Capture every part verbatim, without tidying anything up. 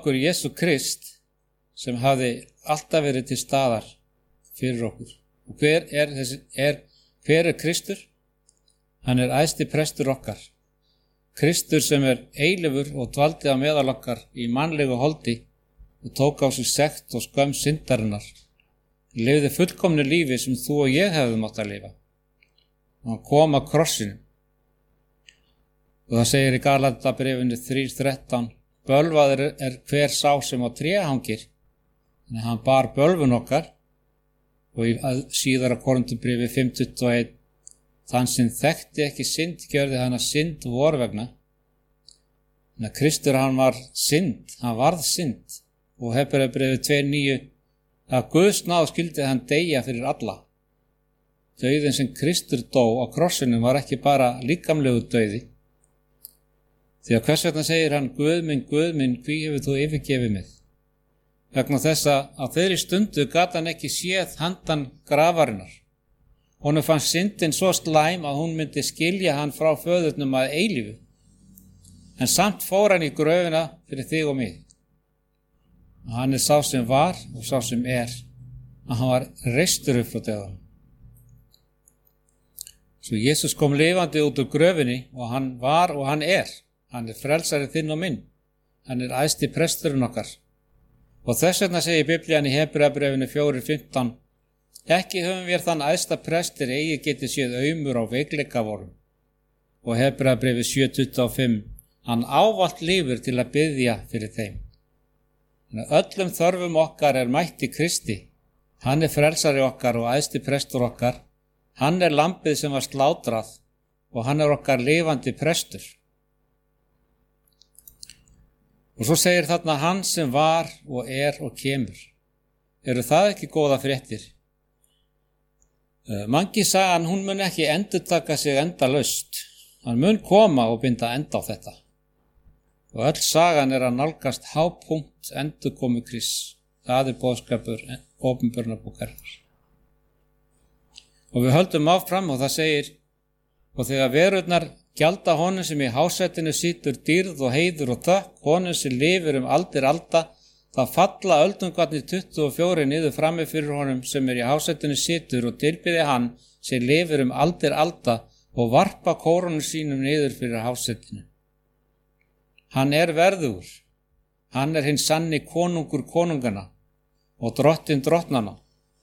okkur Jesú Krist sem hafði alltaf verið til staðar fyrir okkur. Og hver er, þessi, er, hver er Kristur? Hann er æðsti prestur okkar. Kristur sem er eilífur og dvaldi á meðal okkar í mannlegu holdi og tók á sig sekt og skömm syndarinnar. Lifði fullkomnu lífi sem þú og ég hefðum átt að lifa. Og hann kom að krossinu. Og það segir í Galatabréfinu þrjú þrettán, bölvaður er hver sá sem á tré hangir, en hann bar bölvun okkar. Og í síðara Korinthubréfi fimm tuttugu og eitt, þann sem þekkti ekki synd gjörði hann að synd vor vegna. En að Kristur hann var synd, hann varð synd. Og Hebreabréfi tvö níu, að Guðs náð skyldi hann deyja fyrir alla. Dauðinn sem Kristur dó á krossinum var ekki bara líkamlegu dauði. Því að hvers vegna segir hann, Guð minn, Guð minn, hví hefur þú yfirgefið mig? Vegna þess að á þeirri stundu gat hann ekki séð handan grafarinnar. Honum fannst syndin svo slæm að hún myndi skilja hann frá föðurnum að eilífu. En samt fór hann í gröfina fyrir þig og mig. Og hann er sá sem var og sá sem er, að hann var reistur upp frá dauðanum. Svo Jesús kom lifandi út úr gröfinni og hann var og hann er. Hann er frelsari þinn og minn. Hann er æðsti presturinn okkar. Og þess vegna segir Biblían í Hebreabréfinu fjögur fimmtán, ekki höfum við þann æðsta prestur eigi geti séð aumur á veikleika vorum. Og Hebreabréfi sjö tuttugu og fimm, hann ávallt lifir til að biðja fyrir þeim. En öllum þörfum okkar er mætt í Kristi. Hann er frelsari okkar og æðsti prestur okkar. Hann er lambið sem var slátrað og hann er okkar lifandi prestur. Og svo segir þarna hann sem var og er og kemur. Eru það ekki góða fréttir? Mangi sagan, hún mun ekki endurtaka sig endalaust. Hann mun koma og binda enda á þetta. Og öll sagan er að nálgast hápunkt endurkomu Krists. Það er boðskapur opinberunarbókarinnar. Og við höldum áfram og það segir, og þegar verurnar gjalda honum sem í hásætinu situr dýrð og heiður og þökk, honum sem lifir um aldir alda, það falla öldungarnir tuttugu og fjögur niður frammi fyrir honum sem er í hásætinu situr og tilbiði hann sem lifir um aldir alda og varpa kórunum sínum niður fyrir hásætinu. Hann er verðugur, hann er hinn sanni konungur konungana og drottinn drottnana.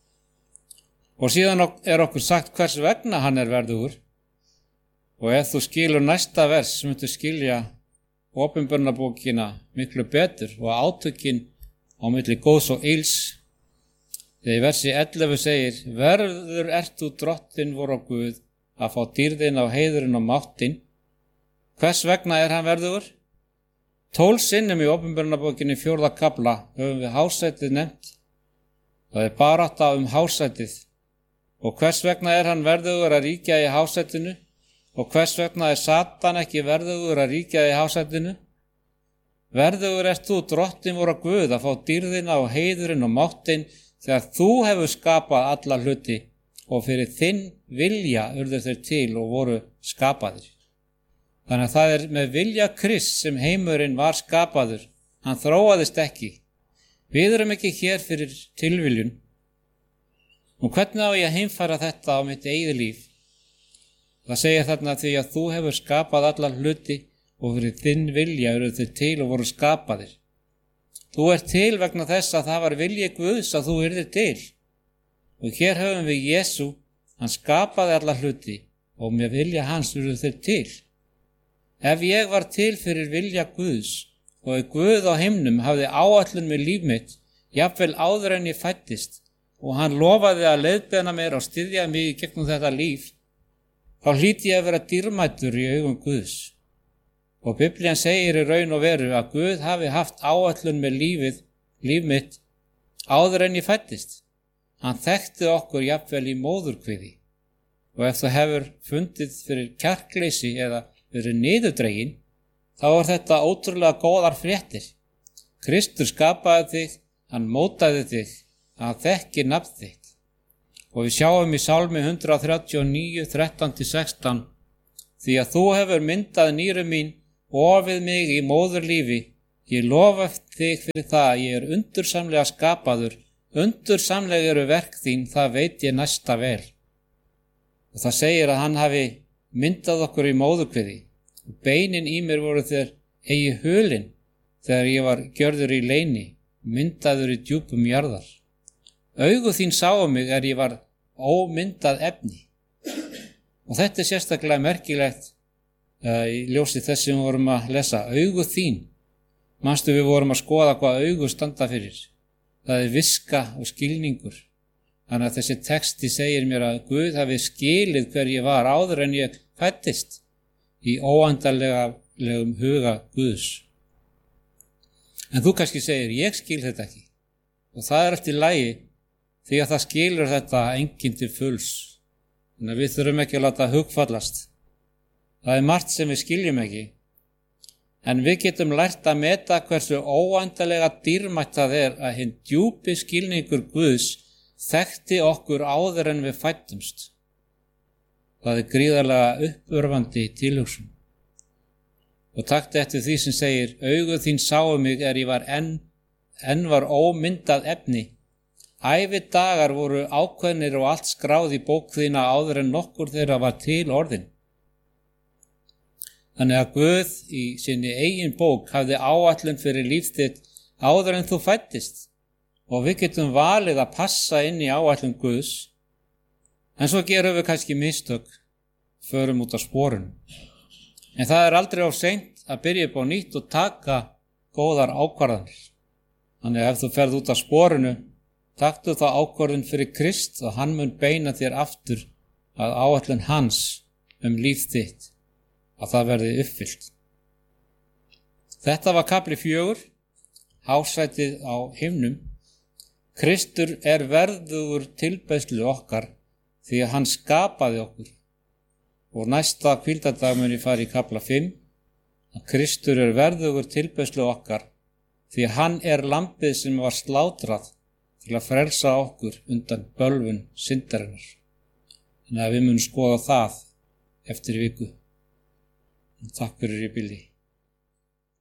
Og síðan er okkur sagt hvers vegna hann er verðugur. Og ef þú skilur næsta vers, myndu skilja opinberunarbókina miklu betur og átökin á milli góðs og ills. Þegar í versi ellefu segir, verður ert þú drottinn vor og Guð að fá dýrðin á heiðurinn og máttin. Hvers vegna er hann verðugur? Tólf sinnum í opinberunarbókinni fjórða kafla höfum við hásætið nefnt. Það er barátta um hásætið. Og hvers vegna er hann verðugur að ríkja í hásætinu? Og hvers vegna er Satan ekki verðugur að ríkja í hásætinu? Verðugur ert þú drottinn vor og Guð að fá dýrðina og heiðurinn og máttin þegar þú hefur skapað alla hluti og fyrir þinn vilja urðu þeir til og voru skapaðir. Þannig að það er með vilja Krists sem heimurinn var skapaður. Hann þróaðist ekki. Við erum ekki hér fyrir tilviljun. Og hvernig á ég að heimfæra þetta á mitt eigið líf? Það segir þarna því að þú hefur skapað alla hluti og fyrir þinn vilja eru þau til og voru skapaðir. Þú ert til vegna þess að það var vilji Guðs að þú yrðir til. Og hér höfum við Jesú, hann skapaði alla hluti og með vilja hans eru þau til. Ef ég var til fyrir vilja Guðs og ef Guð á himnum hafði áætlun með líf mitt, jafnvel áður en ég fæddist, og hann lofaði að leiðbeina mér og styðja mig í gegnum þetta líf, þá hlýt ég að vera dýrmætur í augum Guðs. Og Biblían segir í raun og veru að Guð hafi haft áætlun með lífið, líf mitt, áður en ég fæddist. Hann þekkti okkur jafnvel í móðurkviði. Og ef þú hefur fundið fyrir kjarkleysi eða fyrir niðurdregin, þá er þetta ótrúlega góðar fréttir. Kristur skapaði þig, hann mótaði þig, hann þekkir nafn þitt. Og við sjáum í Sálmi hundrað þrjátíu og níu, þrettán til sextán, því að þú hefur myndað nýru mín og við mig í móðurlífi, Ég lofa þig fyrir það að ég er undursamlega skapaður, undursamlega eru verk þín, það veit ég næsta vel. Og það segir að hann hafi myndað okkur í móðurkviði. Beinin í mér voru þeir eigi hulin þegar ég var gjörður í leyni, myndaður í djúpum jarðar. Augu þín sáu mig er ég var ómyndað efni. Og þetta er sérstaklega merkilegt uh, í ljósi þess sem við vorum að lesa. Augu þín. Manstu við vorum að skoða hvað augu standa fyrir. Það er viska og skilningur. Þannig að þessi texti segir mér að Guð hafi skilið hver ég var áður en ég fæddist í óendanlegum huga Guðs. En þú kannski segir, ég skil þetta ekki. Og það er eftir lagi því að það skilur þetta enginn til fulls. Þannig að við þurfum ekki að láta hugfallast. Það er margt sem við skiljum ekki. En við getum lært að meta hversu óendanlega dýrmætt það er að hinn djúpi skilningur Guðs þekkti okkur áður en við fættumst. Það er gríðarlega uppörvandi tilhugsun. Og taktu eftir því sem segir, augu þín sáu mig er ég var enn, enn var ómyndað efni. Ævi dagar voru ákveðnir og allt skráð í bók þína áður en nokkur þeirra var til orðin. Þannig að Guð í sinni eigin bók hafði áætlun fyrir líf þitt áður en þú fæddist og við getum valið að passa inn í áætlun Guðs, en svo gerum við kannski mistök, förum út á sporinu. En það er aldrei of seint að byrja upp á nýtt og taka góðar ákvarðanir. Þannig að ef þú ferð út á sporinu, taktu þá ákvörðun fyrir Krist og hann mun beina þér aftur að áætlun hans um líf þitt, að það verði uppfyllt. Þetta var kafli fjögur, hásætið á himnum. Kristur er verðugur tilbeiðslu okkar því að hann skapaði okkur. Og næsta hvíldardag muni fara í kafla fimm, að Kristur er verðugur tilbeiðslu okkar því að hann er lambið sem var slátrað til að frelsa okkur undan bölvun syndarinnar. Þannig að við munum skoða það eftir viku. Takk fyrir í bili.